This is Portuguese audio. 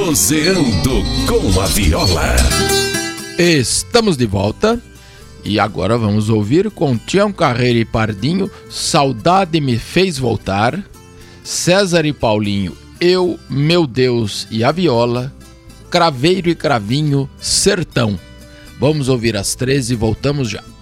Proseando com a Viola. Estamos de volta e agora vamos ouvir com Tião Carreira e Pardinho, Saudade Me Fez Voltar, César e Paulinho, Eu, Meu Deus e a Viola, Craveiro e Cravinho, Sertão. Vamos ouvir as três e voltamos já.